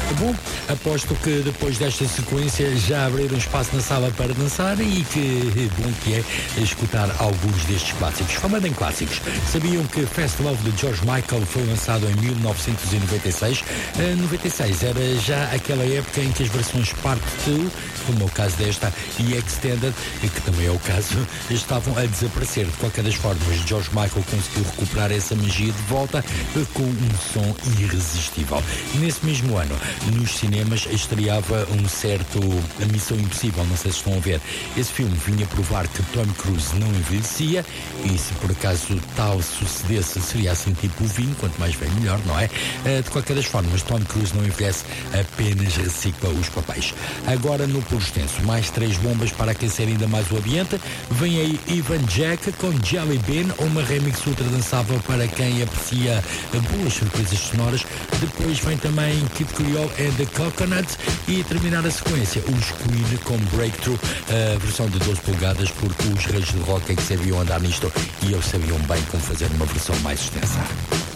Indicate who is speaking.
Speaker 1: Bom, aposto que depois desta sequência já abriram espaço na sala para dançarem e que bom que é escutar alguns destes clássicos. Falando em clássicos, sabiam que Fast Love de George Michael foi lançado em 1996? 96 era já aquela época em que as versões Part 2, como é o caso desta, e Extended, que também é o caso, estavam a desaparecer. De qualquer das formas, George Michael conseguiu recuperar essa magia de volta com um som irresistível. Nesse mesmo ano, nos cinemas estreava um certo Missão Impossível, não sei se estão a ver. Esse filme vinha provar que Tom Cruise não envelhecia e se por acaso tal sucedesse seria assim tipo vinho, quanto mais velho melhor, não é? De qualquer das formas, Tom Cruise não envelhece, apenas recicla os papéis. Agora no pulo extenso, mais 3 bombas para aquecer ainda mais o ambiente. Vem aí Ivan Jack com Jelly Bean, uma remix ultra dançável para quem aprecia boas surpresas sonoras. Depois vem também Kid Creole and the Coconuts e terminar a sequência os Queen com Breakthrough, a versão de 12 polegadas, porque os reis do rock é que sabiam andar nisto e eles sabiam bem como fazer uma versão mais extensa.